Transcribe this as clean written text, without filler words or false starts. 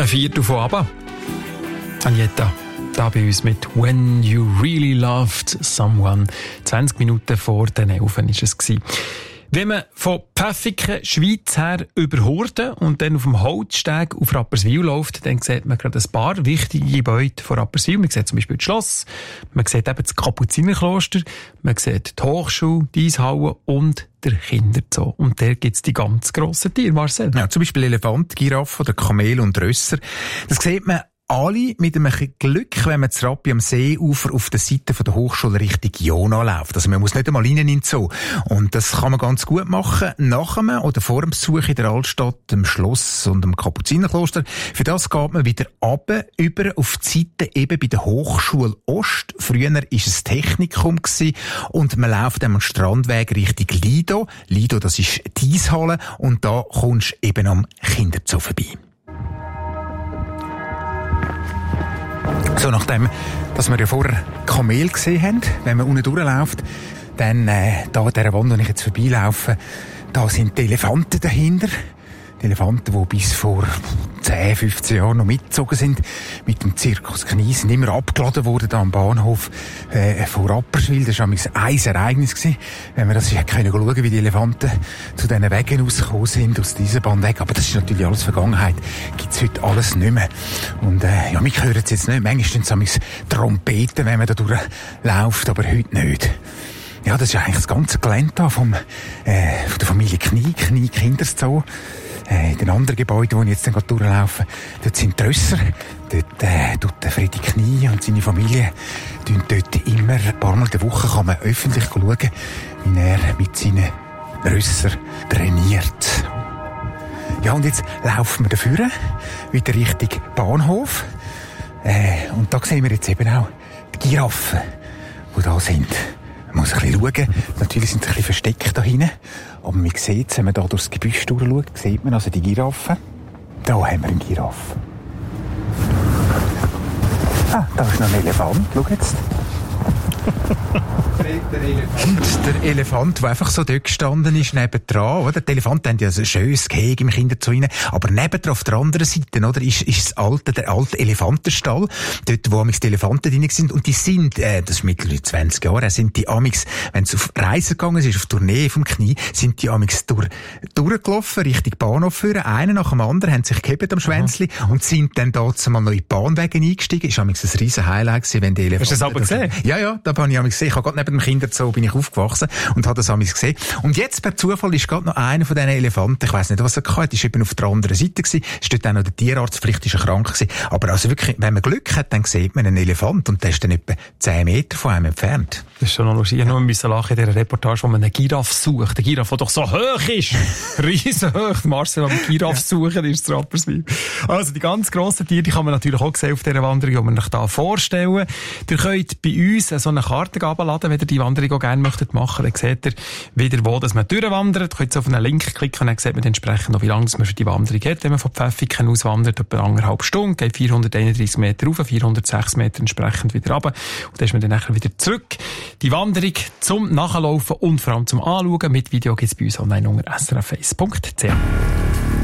Ein Viertel von ABBA. Agneta, da bei uns mit «When You Really Loved Someone». 20 Minuten vor den 11 war es. Wenn man von Pfäffiken, Schweiz her über Hurden und dann auf dem Holzsteg auf Rapperswil läuft, dann sieht man gerade ein paar wichtige Gebäude von Rapperswil. Man sieht zum Beispiel das Schloss, man sieht eben das Kapuzinerkloster, man sieht die Hochschule, die Eishalle und der Kinderzoo. Und da gibt es die ganz grossen Tiere, Marcel. Ja, zum Beispiel Elefant, Giraffe oder Kamel und Rösser. Das sieht man alle mit einem Glück, wenn man zu Rappi am Seeufer auf der Seite von der Hochschule Richtung Jona läuft. Also man muss nicht einmal rein in den Zoo. Und das kann man ganz gut machen, nach dem oder vor dem Besuch in der Altstadt, dem Schloss und dem Kapuzinerkloster. Für das geht man wieder runter, über auf die Seite eben bei der Hochschule Ost. Früher war es Technikum gewesen, und man läuft am Strandweg Richtung Lido. Lido, das ist die Eishalle, und da kommst du eben am Kinderzoo vorbei. So, nachdem, dass wir ja vorher Kamel gesehen haben, wenn man unten durchläuft, dann, da an dieser Wand, wo ich jetzt vorbeilaufe, da sind die Elefanten dahinter. Die Elefanten, die bis vor 10, 15 Jahren noch mitgezogen sind, mit dem Zirkus Knie, sind immer abgeladen worden, da am Bahnhof, von Rapperswil. Das war ein Ereignis gewesen, wenn wir das schauen können, wie die Elefanten zu diesen Wegen rausgekommen sind, aus dieser Bahnweg. Aber das ist natürlich alles Vergangenheit. Gibt's heute alles nicht mehr. Und, ja, mich hören es jetzt nicht. Manchmal sind es Trompeten, wenn man da durchläuft, aber heute nicht. Ja, das ist eigentlich das ganze Gelände da von der Familie Knie Kinderzoo. In den anderen Gebäuden, wo ich jetzt gerade durchlaufe, dort sind die Rösser. Dort tut der Freddy Knie und seine Familie dort immer ein paar Mal in der Woche kann man öffentlich schauen, wie er mit seinen Rösser trainiert. Ja, und jetzt laufen wir dafür, wieder Richtung Bahnhof. Und da sehen wir jetzt eben auch die Giraffen, die da sind. Man muss ein bisschen schauen. Natürlich sind sie ein bisschen versteckt da hinten. Aber man sieht, wenn man da durchs Gebüsch durchschaut, sieht man also die Giraffen. Da haben wir eine Giraffe. Ah, da ist noch ein Elefant. Schau jetzt. Der Elefant, der einfach so dort gestanden ist, nebendran, oder? Die Elefanten haben ja so ein schönes Gehege im Kinderzoo rein, aber nebendran auf der anderen Seite, oder, ist der alte Elefantenstall, dort, wo die Elefanten drin sind, und die sind, das ist mittlerweile 20 Jahre, sind die amix, wenn es auf Reise gegangen ist, auf Tournee vom Knie, sind die amix durchgelaufen, Richtung Bahnhof führen, einer nach dem anderen, haben sich gehebt am Schwänzli, und sind dann dort mal noch in die Bahnwege eingestiegen. Ist amix ein riesen Highlight gewesen, wenn die Elefanten... Hast du das aber gesehen? Ja, da habe ich amix gesehen. Ich habe gerade neben dem Kinderzoo bin ich aufgewachsen und habe das amix gesehen. Und jetzt, per Zufall, ist gerade noch einer von diesen Elefanten, ich weiss nicht, was er hatte, ist eben auf der anderen Seite gewesen, ist dort auch noch der Tierarzt, vielleicht ist er krank gewesen. Aber also wirklich, wenn man Glück hat, dann sieht man einen Elefant, und der ist dann etwa 10 Meter von einem entfernt. Das ist schon noch lustig. Ich musste nur ein bisschen lachen in dieser Reportage, wo man einen Giraffe sucht. Der Giraffe, der doch so hoch ist. Riesen hoch. Marcel, am Giraffe suchen, ist zu Rapperswil. Also, die ganz grossen Tiere, die kann man natürlich auch sehen auf dieser Wanderung, die wir euch hier vorstellen. Ihr könnt bei uns so eine Karte abladen, wenn ihr die Wanderung auch gerne möchtet machen. Dann seht ihr wieder, wo dass man durchwandert. Ihr könnt auf einen Link klicken, und dann sieht man entsprechend noch, wie lange man für die Wanderung hat. Wenn man von Pfäffiken auswandert, etwa 1,5 Stunden, geht 431 Meter rauf, 406 Meter entsprechend wieder runter. Und dann ist man dann nachher wieder zurück. Die Wanderung zum Nachlaufen und vor allem zum Anschauen mit Video gibt es bei uns online unter srf1.ch.